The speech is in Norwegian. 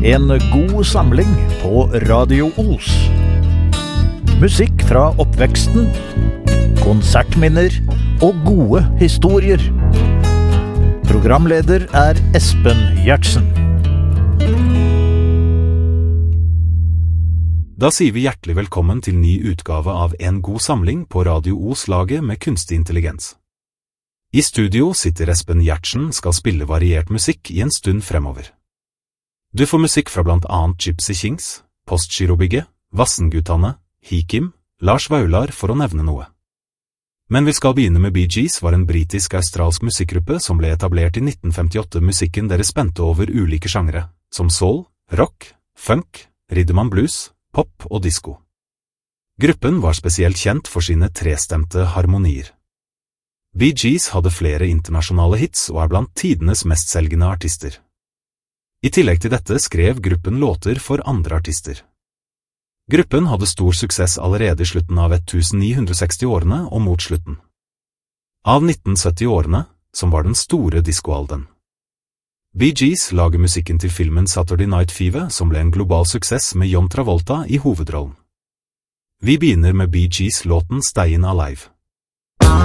En god samling på Radio Os. Musikk fra oppveksten, konsertminner og gode historier. Programleder er Espen Gjertsen. Da sier vi hjertelig velkommen til ny utgave av En god samling på Radio Os-laget med kunstig intelligens. I studio sitter Espen Gjertsen skal spille variert musikk i en stund fremover. Du får musikk fra blant annet Gypsy Kings, Postgirobygget, Vassendgutane, Hikim, Lars Vaular for å nevne noe. Men vi skal begynne med Bee Gees var en britisk-australsk musikkgruppe som ble etablert i 1958. Musikken deres spente over ulike sjangre, som soul, rock, funk, rhythm and blues, pop og disco. Gruppen var spesielt kjent for sine trestemte harmonier. Bee Gees hadde flere internasjonale hits og er blant tidenes mestselgende artister. I tillegg til dette skrev gruppen låter for andre artister. Gruppen hadde stor suksess allerede i slutten av 1960-årene og mot slutten av 1970-årene, som var den store discoalderen. Bee Gees lager musikken til filmen Saturday Night Fever, som ble en global suksess med John Travolta i hovedrollen. Vi begynner med Bee Gees låten Stayin' Alive.